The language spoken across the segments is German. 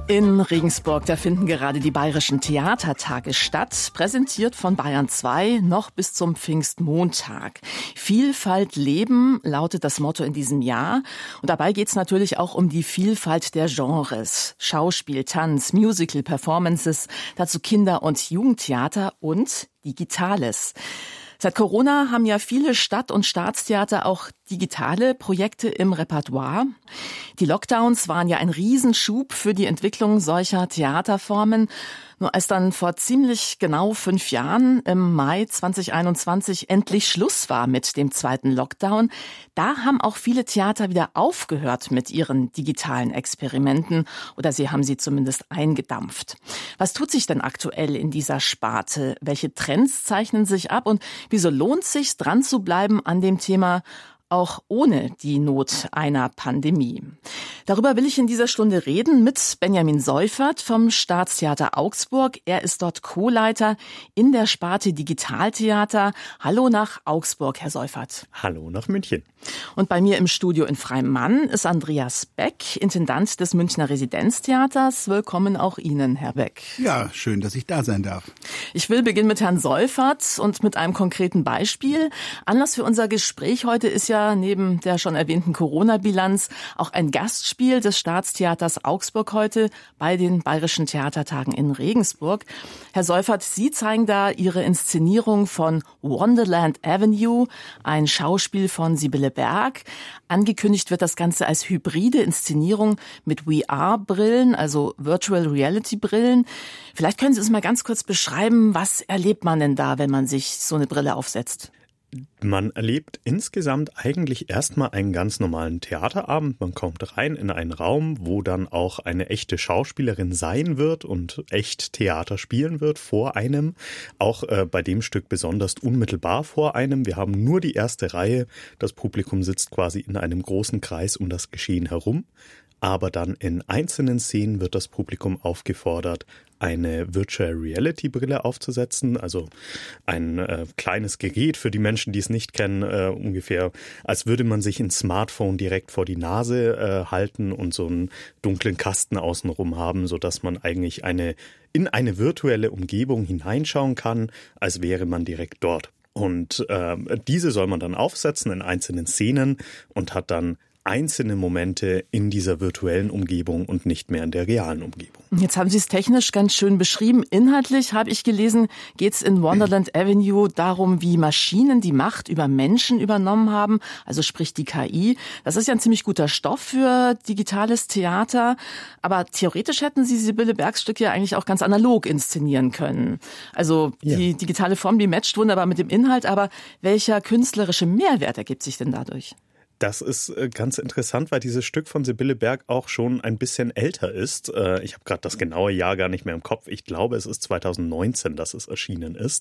In Regensburg, da finden gerade die Bayerischen Theatertage statt, präsentiert von Bayern 2 noch bis zum Pfingstmontag. Vielfalt leben lautet das Motto in diesem Jahr. Und dabei geht es natürlich auch um die Vielfalt der Genres. Schauspiel, Tanz, Musical, Performances, dazu Kinder- und Jugendtheater und Digitales. Seit Corona haben ja viele Stadt- und Staatstheater auch digitale Projekte im Repertoire. Die Lockdowns waren ja ein Riesenschub für die Entwicklung solcher Theaterformen. Nur als dann vor ziemlich genau 5 Jahren, im Mai 2021, endlich Schluss war mit dem zweiten Lockdown, da haben auch viele Theater wieder aufgehört mit ihren digitalen Experimenten oder sie haben sie zumindest eingedampft. Was tut sich denn aktuell in dieser Sparte? Welche Trends zeichnen sich ab und wieso lohnt es sich, dran zu bleiben an dem Thema, auch ohne die Not einer Pandemie? Darüber will ich in dieser Stunde reden mit Benjamin Seufert vom Staatstheater Augsburg. Er ist dort Co-Leiter in der Sparte Digitaltheater. Hallo nach Augsburg, Herr Seufert. Hallo nach München. Und bei mir im Studio in Freimann ist Andreas Beck, Intendant des Münchner Residenztheaters. Willkommen auch Ihnen, Herr Beck. Ja, schön, dass ich da sein darf. Ich will beginnen mit Herrn Seufert und mit einem konkreten Beispiel. Anlass für unser Gespräch heute ist ja neben der schon erwähnten Corona-Bilanz auch ein Gastspiel des Staatstheaters Augsburg heute bei den Bayerischen Theatertagen in Regensburg. Herr Seufert, Sie zeigen da Ihre Inszenierung von Wonderland Avenue, ein Schauspiel von Sibylle Berg. Angekündigt wird das Ganze als hybride Inszenierung mit VR-Brillen, also Virtual Reality-Brillen. Vielleicht können Sie uns mal ganz kurz beschreiben, was erlebt man denn da, wenn man sich so eine Brille aufsetzt? Man erlebt insgesamt eigentlich erstmal einen ganz normalen Theaterabend. Man kommt rein in einen Raum, wo dann auch eine echte Schauspielerin sein wird und echt Theater spielen wird vor einem. Auch bei dem Stück besonders unmittelbar vor einem. Wir haben nur die erste Reihe. Das Publikum sitzt quasi in einem großen Kreis um das Geschehen herum. Aber dann in einzelnen Szenen wird das Publikum aufgefordert, eine Virtual Reality Brille aufzusetzen, also ein kleines Gerät für die Menschen, die es nicht kennen, ungefähr als würde man sich ein Smartphone direkt vor die Nase halten und so einen dunklen Kasten außenrum haben, sodass man eigentlich in eine virtuelle Umgebung hineinschauen kann, als wäre man direkt dort. Und diese soll man dann aufsetzen in einzelnen Szenen und hat dann einzelne Momente in dieser virtuellen Umgebung und nicht mehr in der realen Umgebung. Jetzt haben Sie es technisch ganz schön beschrieben. Inhaltlich, habe ich gelesen, geht es in Wonderland Avenue darum, wie Maschinen die Macht über Menschen übernommen haben, also sprich die KI. Das ist ja ein ziemlich guter Stoff für digitales Theater. Aber theoretisch hätten Sie Sibylle Bergs Stück ja eigentlich auch ganz analog inszenieren können. Also die digitale Form, die matcht wunderbar mit dem Inhalt. Aber welcher künstlerische Mehrwert ergibt sich denn dadurch? Das ist ganz interessant, weil dieses Stück von Sibylle Berg auch schon ein bisschen älter ist. Ich habe gerade das genaue Jahr gar nicht mehr im Kopf. Ich glaube, es ist 2019, dass es erschienen ist.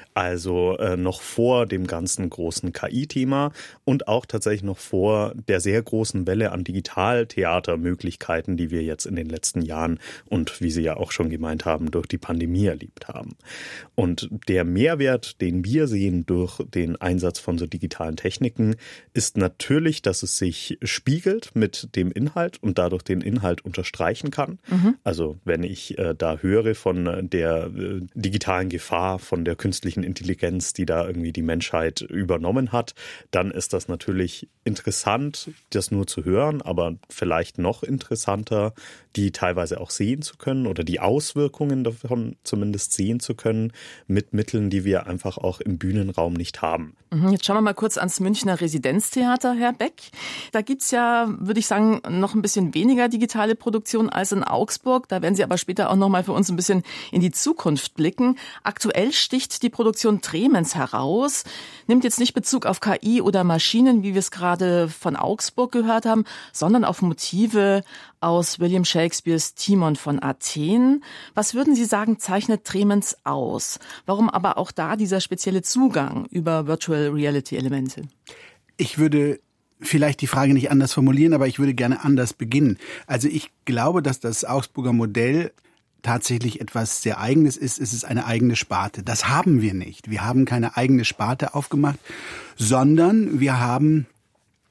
Also noch vor dem ganzen großen KI-Thema und auch tatsächlich noch vor der sehr großen Welle an Digitaltheatermöglichkeiten, die wir jetzt in den letzten Jahren und wie Sie ja auch schon gemeint haben, durch die Pandemie erlebt haben. Und der Mehrwert, den wir sehen durch den Einsatz von so digitalen Techniken, ist natürlich, dass es sich spiegelt mit dem Inhalt und dadurch den Inhalt unterstreichen kann. Also wenn ich da höre von der digitalen Gefahr, von der künstlichen Intelligenz, die da irgendwie die Menschheit übernommen hat, dann ist das natürlich interessant, das nur zu hören, aber vielleicht noch interessanter, die teilweise auch sehen zu können oder die Auswirkungen davon zumindest sehen zu können mit Mitteln, die wir einfach auch im Bühnenraum nicht haben. Jetzt schauen wir mal kurz ans Münchner Residenztheater, Herr Beck. Da gibt's ja, würde ich sagen, noch ein bisschen weniger digitale Produktion als in Augsburg. Da werden Sie aber später auch noch mal für uns ein bisschen in die Zukunft blicken. Aktuell sticht die Produktion Tremens heraus, nimmt jetzt nicht Bezug auf KI oder Maschinen, wie wir es gerade von Augsburg gehört haben, sondern auf Motive aus William Shakespeares Timon von Athen. Was würden Sie sagen, zeichnet Tremens aus? Warum aber auch da dieser spezielle Zugang über Virtual Reality Elemente? Ich würde vielleicht die Frage nicht anders formulieren, aber ich würde gerne anders beginnen. Also ich glaube, dass das Augsburger Modell tatsächlich etwas sehr Eigenes ist. Es ist eine eigene Sparte. Das haben wir nicht. Wir haben keine eigene Sparte aufgemacht, sondern wir haben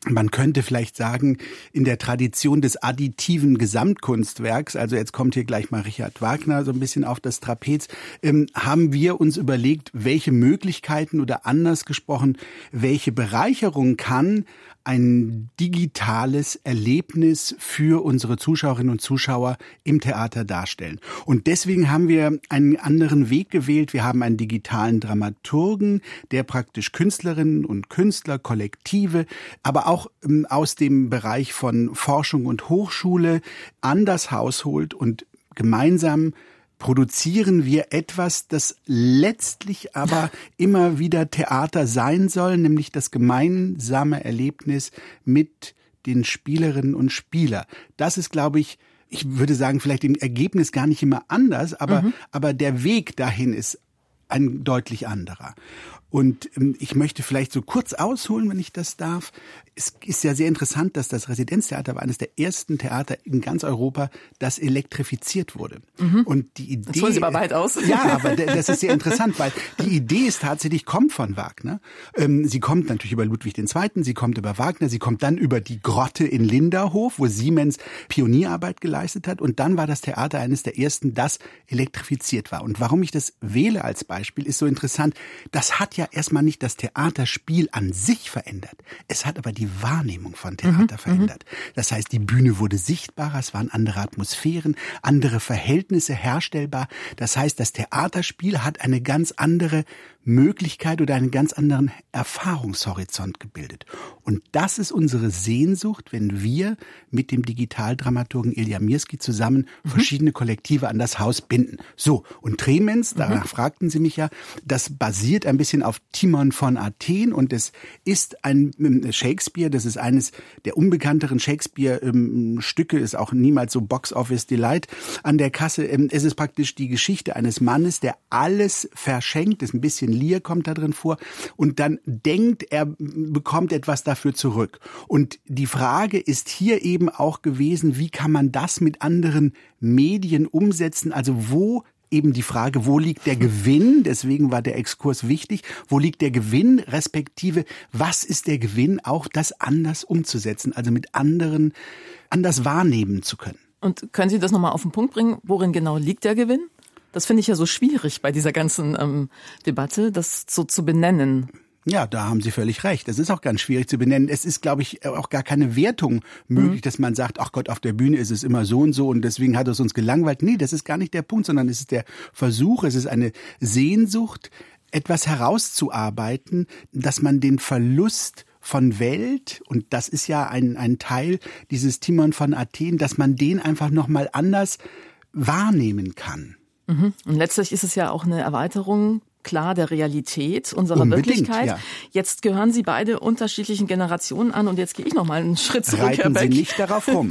Man könnte vielleicht sagen, in der Tradition des additiven Gesamtkunstwerks, also jetzt kommt hier gleich mal Richard Wagner so ein bisschen auf das Trapez, haben wir uns überlegt, welche Möglichkeiten oder anders gesprochen, welche Bereicherung kann ein digitales Erlebnis für unsere Zuschauerinnen und Zuschauer im Theater darstellen. Und deswegen haben wir einen anderen Weg gewählt. Wir haben einen digitalen Dramaturgen, der praktisch Künstlerinnen und Künstler, Kollektive, aber auch aus dem Bereich von Forschung und Hochschule an das Haus holt und gemeinsam produzieren wir etwas, das letztlich aber immer wieder Theater sein soll, nämlich das gemeinsame Erlebnis mit den Spielerinnen und Spielern. Das ist, glaube ich würde sagen, vielleicht im Ergebnis gar nicht immer anders, aber der Weg dahin ist ein deutlich anderer. Und ich möchte vielleicht so kurz ausholen, wenn ich das darf. Es ist ja sehr interessant, dass das Residenztheater war eines der ersten Theater in ganz Europa, das elektrifiziert wurde. Und die Idee. Das holen Sie aber weit aus. Ja, aber das ist sehr interessant, weil die Idee ist tatsächlich, kommt von Wagner. Sie kommt natürlich über Ludwig II., sie kommt über Wagner, sie kommt dann über die Grotte in Linderhof, wo Siemens Pionierarbeit geleistet hat. Und dann war das Theater eines der ersten, das elektrifiziert war. Und warum ich das wähle als Beispiel, ist so interessant. Das hat ja erstmal nicht das Theaterspiel an sich verändert. Es hat aber die Wahrnehmung von Theater verändert. Das heißt, die Bühne wurde sichtbarer, es waren andere Atmosphären, andere Verhältnisse herstellbar. Das heißt, das Theaterspiel hat eine ganz andere Möglichkeit oder einen ganz anderen Erfahrungshorizont gebildet. Und das ist unsere Sehnsucht, wenn wir mit dem Digitaldramaturgen Ilja Mirski zusammen verschiedene Kollektive an das Haus binden. So, und Tremens, danach fragten Sie mich ja, das basiert ein bisschen auf Timon von Athen und es ist ein Shakespeare, das ist eines der unbekannteren Shakespeare-Stücke, ist auch niemals so Box-Office-Delight an der Kasse. Es ist praktisch die Geschichte eines Mannes, der alles verschenkt, ist ein bisschen Lear kommt da drin vor und dann denkt, er bekommt etwas dafür zurück. Und die Frage ist hier eben auch gewesen, wie kann man das mit anderen Medien umsetzen? Also wo eben die Frage, wo liegt der Gewinn? Deswegen war der Exkurs wichtig. Wo liegt der Gewinn? Respektive, was ist der Gewinn? Auch das anders umzusetzen, also mit anderen anders wahrnehmen zu können. Und können Sie das nochmal auf den Punkt bringen? Worin genau liegt der Gewinn? Das finde ich ja so schwierig bei dieser ganzen Debatte, das so zu benennen. Ja, da haben Sie völlig recht. Das ist auch ganz schwierig zu benennen. Es ist, glaube ich, auch gar keine Wertung möglich, dass man sagt, ach Gott, auf der Bühne ist es immer so und deswegen hat es uns gelangweilt. Nee, das ist gar nicht der Punkt, sondern es ist der Versuch, es ist eine Sehnsucht, etwas herauszuarbeiten, dass man den Verlust von Welt, und das ist ja ein Teil dieses Timon von Athen, dass man den einfach nochmal anders wahrnehmen kann. Und letztlich ist es ja auch eine Erweiterung, klar, der Realität unserer Wirklichkeit. Ja. Jetzt gehören Sie beide unterschiedlichen Generationen an und jetzt gehe ich noch mal einen Schritt zurück, Reiten Herr Beck. Sie nicht darauf rum.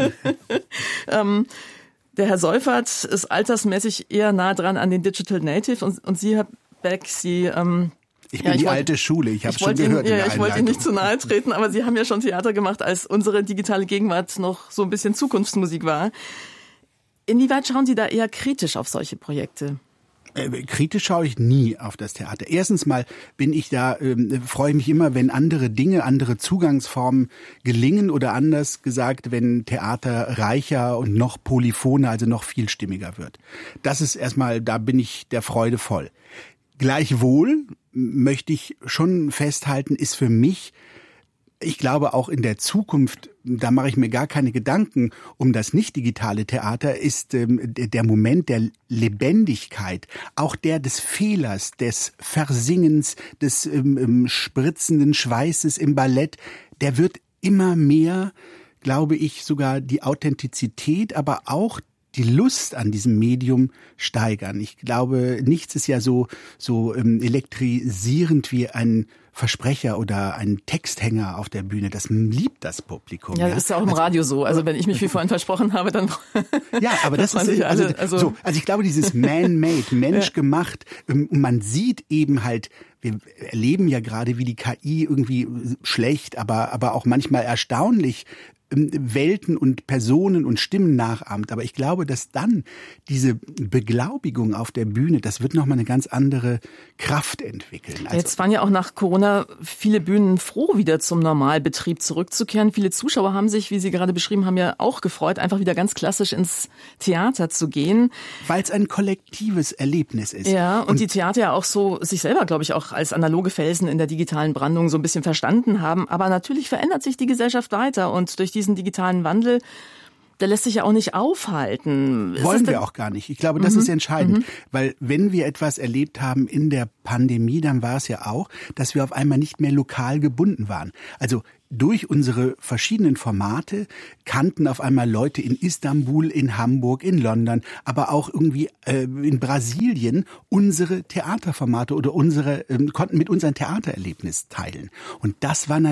Der Herr Seufert ist altersmäßig eher nah dran an den Digital Native und Sie, Herr Beck, Sie... Ich bin die alte Schule, ich habe schon gehört. Ich wollte Ihnen nicht zu nahe treten, aber Sie haben ja schon Theater gemacht, als unsere digitale Gegenwart noch so ein bisschen Zukunftsmusik war. Inwieweit schauen Sie da eher kritisch auf solche Projekte? Kritisch schaue ich nie auf das Theater. Erstens mal bin ich da, freue mich immer, wenn andere Dinge, andere Zugangsformen gelingen oder anders gesagt, wenn Theater reicher und noch polyphoner, also noch vielstimmiger wird. Das ist erstmal, da bin ich der Freude voll. Gleichwohl möchte ich schon festhalten, ist für mich, ich glaube auch in der Zukunft, da mache ich mir gar keine Gedanken um das nicht-digitale Theater, ist der Moment der Lebendigkeit, auch der des Fehlers, des Versingens, des spritzenden Schweißes im Ballett, der wird immer mehr, glaube ich, sogar die Authentizität, aber auch die Lust an diesem Medium steigern. Ich glaube, nichts ist ja so elektrisierend wie ein Versprecher oder ein Texthänger auf der Bühne. Das liebt das Publikum. Ja, das ist ja auch im Radio so. Also wenn ich mich wie vorhin versprochen habe, dann... Ja, aber das ist... Also ich glaube, dieses Man-Made, menschgemacht, und man sieht eben halt, wir erleben ja gerade, wie die KI irgendwie schlecht, aber auch manchmal erstaunlich Welten und Personen und Stimmen nachahmt. Aber ich glaube, dass dann diese Beglaubigung auf der Bühne, das wird nochmal eine ganz andere Kraft entwickeln. Also jetzt waren ja auch nach Corona viele Bühnen froh, wieder zum Normalbetrieb zurückzukehren. Viele Zuschauer haben sich, wie Sie gerade beschrieben haben, ja auch gefreut, einfach wieder ganz klassisch ins Theater zu gehen. Weil es ein kollektives Erlebnis ist. Ja, und die Theater ja auch so sich selber, glaube ich, auch als analoge Felsen in der digitalen Brandung so ein bisschen verstanden haben. Aber natürlich verändert sich die Gesellschaft weiter und durch diesen digitalen Wandel, der lässt sich ja auch nicht aufhalten. Wollen wir auch gar nicht. Ich glaube, das ist entscheidend. Weil wenn wir etwas erlebt haben in der Pandemie, dann war es ja auch, dass wir auf einmal nicht mehr lokal gebunden waren. Also durch unsere verschiedenen Formate kannten auf einmal Leute in Istanbul, in Hamburg, in London, aber auch irgendwie in Brasilien unsere Theaterformate oder konnten mit unserem Theatererlebnis teilen. Und das war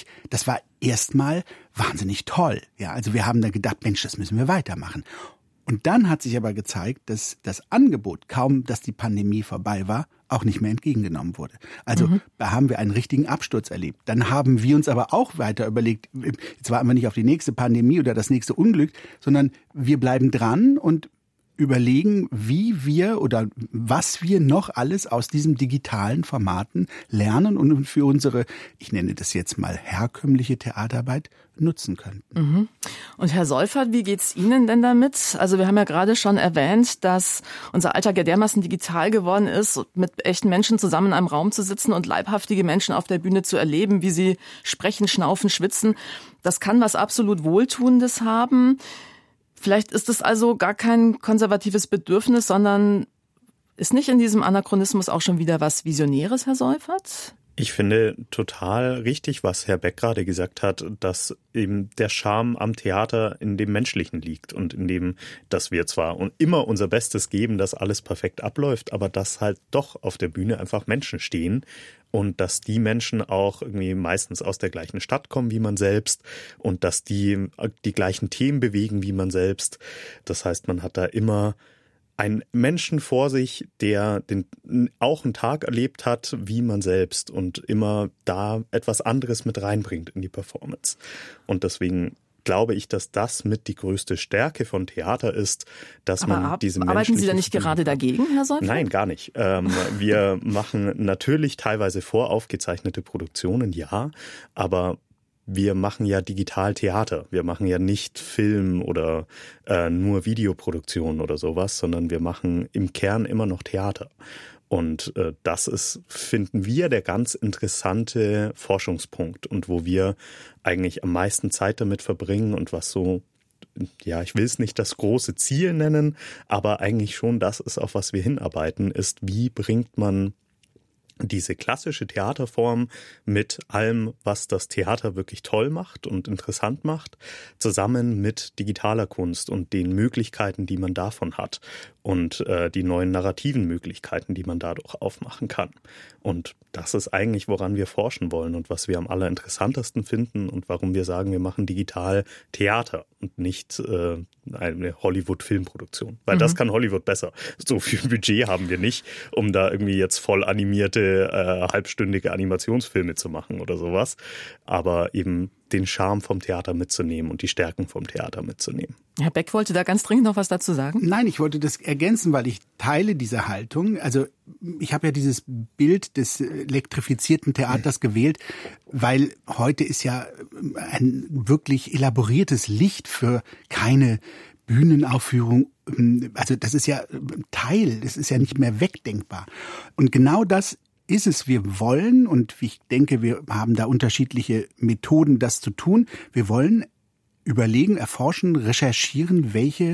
erstmal wahnsinnig toll. Ja, also wir haben da gedacht, Mensch, das müssen wir weitermachen. Und dann hat sich aber gezeigt, dass das Angebot, kaum dass die Pandemie vorbei war, auch nicht mehr entgegengenommen wurde. Also da haben wir einen richtigen Absturz erlebt. Dann haben wir uns aber auch weiter überlegt, jetzt warten wir nicht auf die nächste Pandemie oder das nächste Unglück, sondern wir bleiben dran und überlegen, wie wir oder was wir noch alles aus diesen digitalen Formaten lernen und für unsere, ich nenne das jetzt mal herkömmliche Theaterarbeit, nutzen könnten. Und Herr Seufert, wie geht's Ihnen denn damit? Also wir haben ja gerade schon erwähnt, dass unser Alltag ja dermaßen digital geworden ist, mit echten Menschen zusammen in einem Raum zu sitzen und leibhaftige Menschen auf der Bühne zu erleben, wie sie sprechen, schnaufen, schwitzen. Das kann was absolut Wohltuendes haben. Vielleicht ist es also gar kein konservatives Bedürfnis, sondern ist nicht in diesem Anachronismus auch schon wieder was Visionäres, Herr Seufert? Ich finde total richtig, was Herr Beck gerade gesagt hat, dass eben der Charme am Theater in dem Menschlichen liegt und in dem, dass wir zwar immer unser Bestes geben, dass alles perfekt abläuft, aber dass halt doch auf der Bühne einfach Menschen stehen und dass die Menschen auch irgendwie meistens aus der gleichen Stadt kommen wie man selbst und dass die gleichen Themen bewegen wie man selbst. Das heißt, man hat da immer einen Menschen vor sich, der auch einen Tag erlebt hat, wie man selbst und immer da etwas anderes mit reinbringt in die Performance. Und deswegen glaube ich, dass das mit die größte Stärke von Theater ist, dass man diese menschliche... Arbeiten Sie da nicht gerade dagegen, Herr Seufert? Nein, gar nicht. Wir machen natürlich teilweise voraufgezeichnete Produktionen, ja, aber wir machen ja digital Theater. Wir machen ja nicht Film oder nur Videoproduktion oder sowas, sondern wir machen im Kern immer noch Theater. Und das ist, finden wir, der ganz interessante Forschungspunkt und wo wir eigentlich am meisten Zeit damit verbringen und was so, ja, ich will es nicht das große Ziel nennen, aber eigentlich schon das ist, auf was wir hinarbeiten, ist, wie bringt man diese klassische Theaterform mit allem, was das Theater wirklich toll macht und interessant macht, zusammen mit digitaler Kunst und den Möglichkeiten, die man davon hat und die neuen narrativen Möglichkeiten, die man dadurch aufmachen kann. Und das ist eigentlich, woran wir forschen wollen und was wir am allerinteressantesten finden und warum wir sagen, wir machen digital Theater und nicht eine Hollywood-Filmproduktion. Weil das kann Hollywood besser. So viel Budget haben wir nicht, um da irgendwie jetzt voll animierte, halbstündige Animationsfilme zu machen oder sowas. Aber eben den Charme vom Theater mitzunehmen und die Stärken vom Theater mitzunehmen. Herr Beck wollte da ganz dringend noch was dazu sagen. Nein, ich wollte das ergänzen, weil ich teile diese Haltung. Also ich habe ja dieses Bild des elektrifizierten Theaters gewählt, weil heute ist ja ein wirklich elaboriertes Licht für keine Bühnenaufführung. Also das ist ja Teil, das ist ja nicht mehr wegdenkbar. Und genau das ist es. Wir wollen, und ich denke, wir haben da unterschiedliche Methoden, das zu tun. Wir wollen überlegen, erforschen, recherchieren,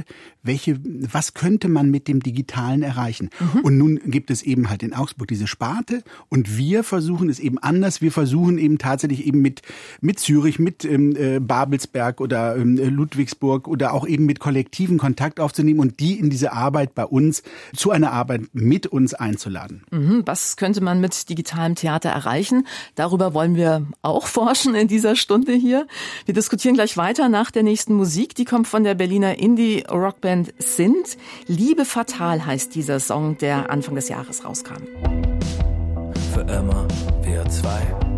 was könnte man mit dem Digitalen erreichen. Und nun gibt es eben halt in Augsburg diese Sparte und wir versuchen es eben anders. Wir versuchen eben tatsächlich eben mit Zürich, mit Babelsberg oder Ludwigsburg oder auch eben mit Kollektiven Kontakt aufzunehmen und die in diese Arbeit bei uns, zu einer Arbeit mit uns einzuladen. Was könnte man mit digitalem Theater erreichen? Darüber wollen wir auch forschen in dieser Stunde hier. Wir diskutieren gleich weiter nach der nächsten Musik. Die kommt von der Berliner Indie-Rockband Sint. Liebe fatal heißt dieser Song, der Anfang des Jahres rauskam. Für immer, wir zwei.